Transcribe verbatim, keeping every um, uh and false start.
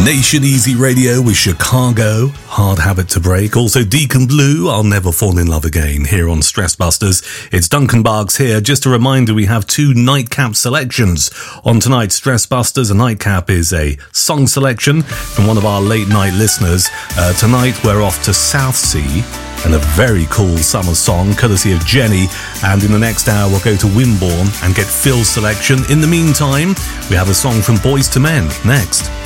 Nation Easy Radio with Chicago, Hard Habit to Break. Also Deacon Blue, I'll Never Fall in Love Again, here on Stress Busters. It's Duncan Barks here. Just a reminder, we have two nightcap selections on tonight's Stress Busters. A nightcap is a song selection from one of our late night listeners. Uh, tonight we're off to Southsea and a very cool summer song courtesy of Jenny, and in the next hour we'll go to Wimborne and get Phil's selection. In the meantime, we have a song from Boyz two Men next.